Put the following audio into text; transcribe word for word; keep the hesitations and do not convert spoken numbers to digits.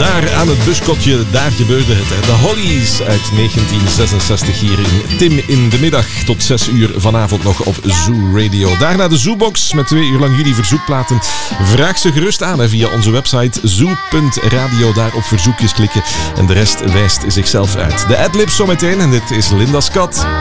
Daar aan het buskotje, daar gebeurde het. Hè. De Hollies uit negentien zesenzestig hier in Tim in de middag. Tot zes uur vanavond nog op Zoo Radio. Daarna de Zoobox met twee uur lang jullie verzoekplaten. Vraag ze gerust aan hè, via onze website zoo punt radio. Daar op verzoekjes klikken. En de rest wijst zichzelf uit. De adlibs zometeen en dit is Linda Scott.